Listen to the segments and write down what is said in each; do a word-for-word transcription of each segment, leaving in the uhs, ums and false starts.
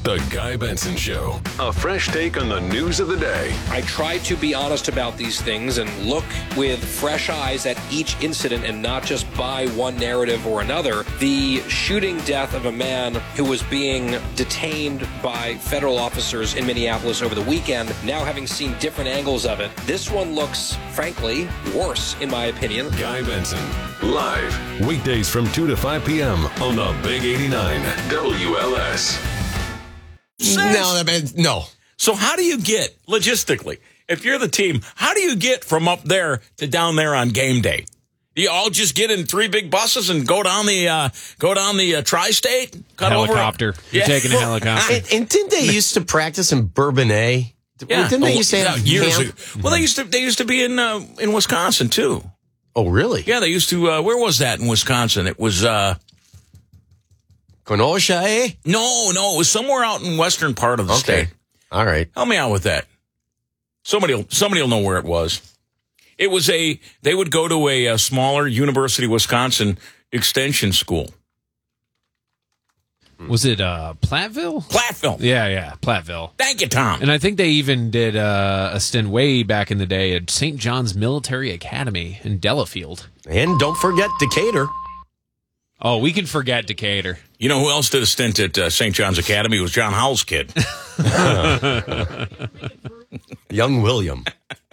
The Guy Benson Show. A fresh take on the news of the day. I try to be honest about these things and look with fresh eyes at each incident and not just buy one narrative or another. The shooting death of a man who was being detained by federal officers in Minneapolis over the weekend, now having seen different angles of it, this one looks, frankly, worse, in my opinion. Guy Benson, live, weekdays from two to five p.m. on the Big eighty-nine W L S. No, no. So how do you get, logistically, if you're the team, how do you get from up there to down there on game day? Do you all just get in three big buses and go down the uh, go down the uh, tri-state? Cut helicopter. Over? You're Yeah. taking a helicopter. And, and didn't they used to practice in Bourbonnais? Yeah. Didn't they Oh, used to have yeah, years camp? ago. Well, they used to they used to be in uh, in Wisconsin too. Oh, really? Yeah, they used to. Uh, where was that in Wisconsin? It was. Uh, Kenosha, eh? No, no, it was somewhere out in western part of the Okay. state. All right. Help me out with that. Somebody will, somebody will know where it was. It was a, they would go to a, a smaller University of Wisconsin extension school. Was it uh, Platteville? Platteville. Yeah, yeah, Platteville. Thank you, Tom. And I think they even did uh, a stint way back in the day at Saint John's Military Academy in Delafield. And don't forget Decatur. Oh, we can forget Decatur. You know who else did a stint at uh, Saint John's Academy? It was John Howell's kid. Young William.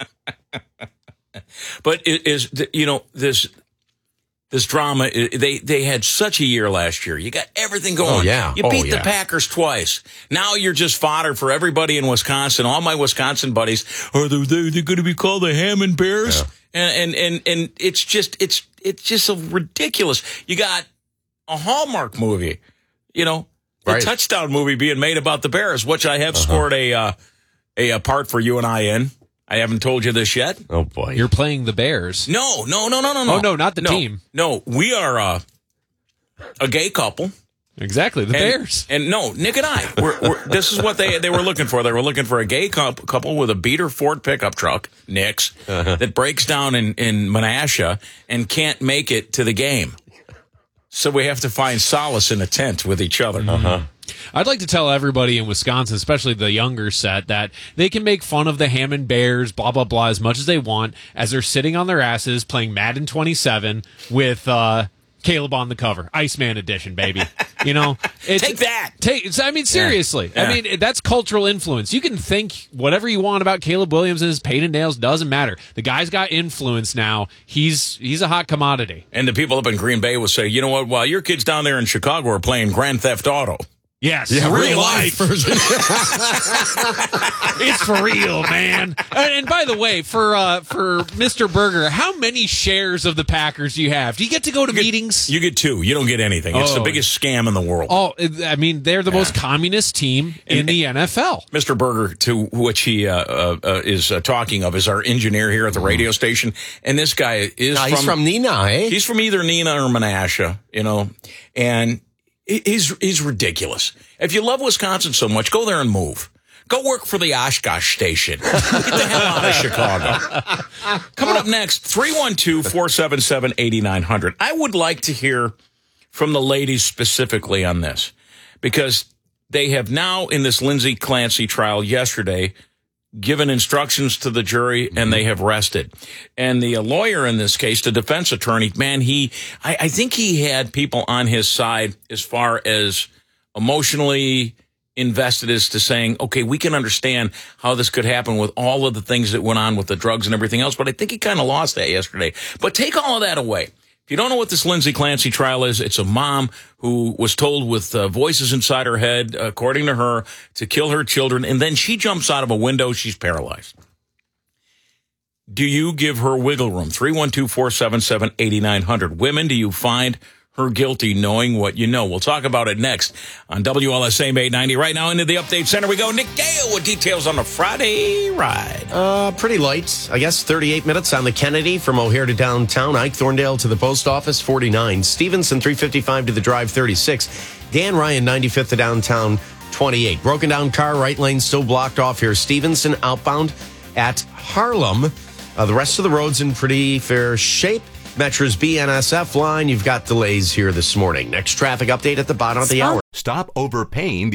But it is, you know, this this drama, they they had such a year last year. You got everything going. Oh, yeah. You Oh, beat yeah. the Packers twice. Now you're just fodder for everybody in Wisconsin. All my Wisconsin buddies, are they, they, they're going to be called the Hammond Bears? Yeah. And, and, and, and it's just, it's, it's just so ridiculous. You got a Hallmark movie, you know, the Right. touchdown movie being made about the Bears, which I have uh-huh. scored a, uh, a, a part for you and I in. I haven't told you this yet. Oh, boy. You're playing the Bears. No, no, no, no, no, no. Oh, no, not the no, team. No, we are uh, a gay couple. Exactly, the and, Bears. And no, Nick and I, we're, we're, this is what they they were looking for. They were looking for a gay couple with a beater Ford pickup truck, Nick's, uh-huh. that breaks down in, in Menasha and can't make it to the game. So we have to find solace in a tent with each other. Uh-huh. I'd like to tell everybody in Wisconsin, especially the younger set, that they can make fun of the Hammond Bears, blah, blah, blah, as much as they want, as they're sitting on their asses playing Madden twenty-seven with uh, Caleb on the cover. Iceman edition, baby. You know? It's, Take that! Take, I mean, seriously. Yeah. I mean, that's cultural influence. You can think whatever you want about Caleb Williams and his paint and nails, doesn't matter. The guy's got influence now. He's he's a hot commodity. And the people up in Green Bay will say, you know what, while your kids down there in Chicago are playing Grand Theft Auto. Yes, Yeah, real real life. version. It's for real, man. And, and by the way, for uh, for Mister Berger, how many shares of the Packers do you have? Do you get to go to You get, meetings? You get two. You don't get anything. It's Oh. the biggest scam in the world. Oh, I mean, they're the Yeah. most communist team in And- the N F L. Mister Berger, to which he uh, uh, uh, is uh, talking of, is our engineer here at the radio station. And this guy is No, from, he's from Neenah, eh? he's from either Neenah or Menasha, you know, and he- he's, he's ridiculous. If you love Wisconsin so much, go there and move. Go work for the Oshkosh station. Get the hell out of Chicago. Coming up next, three one two, four seven seven, eight nine zero zero. I would like to hear from the ladies specifically on this, because they have now, in this Lindsay Clancy trial yesterday, given instructions to the jury, and they have rested. And the lawyer in this case, the defense attorney, man, he, I, I think he had people on his side as far as emotionally invested as to saying, okay, we can understand how this could happen with all of the things that went on with the drugs and everything else. But I think he kind of lost that yesterday. But take all of that away. If you don't know what this Lindsay Clancy trial is, it's a mom who was told with uh, voices inside her head, according to her, to kill her children, and then she jumps out of a window. She's paralyzed. Do you give her wiggle room? three one two, four seven seven, eight nine zero zero. Women, do you find her guilty knowing what you know? We'll talk about it next on W L S A M eight ninety. Right now into the Update Center we go. Nick Gale with details on the Friday ride. Uh, pretty light. I guess thirty-eight minutes on the Kennedy from O'Hare to downtown. Ike Thorndale to the post office, forty-nine. Stevenson, three fifty-five to the drive, thirty-six. Dan Ryan, ninety-fifth to downtown, twenty-eight. Broken down car, right lane still blocked off here. Stevenson outbound at Harlem. Uh, the rest of the road's in pretty fair shape. Metra's B N S F line, you've got delays here this morning. Next traffic update at the bottom of the hour. Stop overpaying